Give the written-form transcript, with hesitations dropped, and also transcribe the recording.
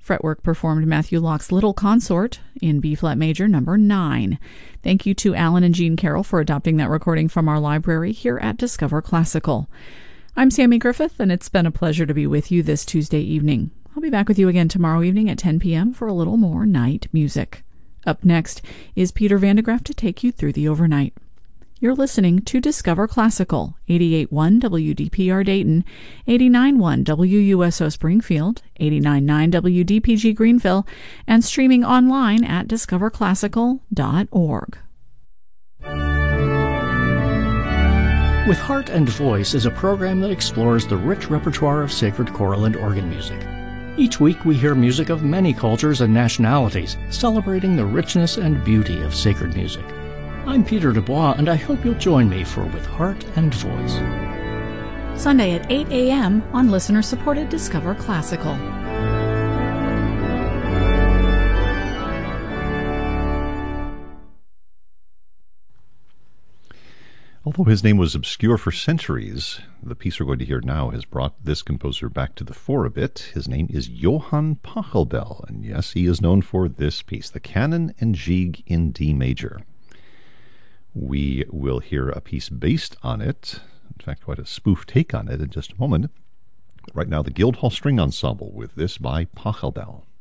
Fretwork performed Matthew Locke's Little Consort in B-flat major, number 9. Thank you to Alan and Jean Carroll for adopting that recording from our library here at Discover Classical. I'm Sammy Griffith, and it's been a pleasure to be with you this Tuesday evening. I'll be back with you again tomorrow evening at 10 p.m. for a little more night music. Up next is Peter Vandegraff to take you through the overnight. You're listening to Discover Classical, 88.1 WDPR Dayton, 89.1 WUSO Springfield, 89.9 WDPG Greenville, and streaming online at discoverclassical.org. With Heart and Voice is a program that explores the rich repertoire of sacred choral and organ music. Each week we hear music of many cultures and nationalities, celebrating the richness and beauty of sacred music. I'm Peter Dubois, and I hope you'll join me for With Heart and Voice. Sunday at 8 a.m. on listener-supported Discover Classical. Although his name was obscure for centuries, the piece we're going to hear now has brought this composer back to the fore a bit. His name is Johann Pachelbel, and yes, he is known for this piece, the Canon and Gigue in D major. We will hear a piece based on it, in fact, quite a spoof take on it in just a moment. But right now, the Guildhall String Ensemble with this by Pachelbel.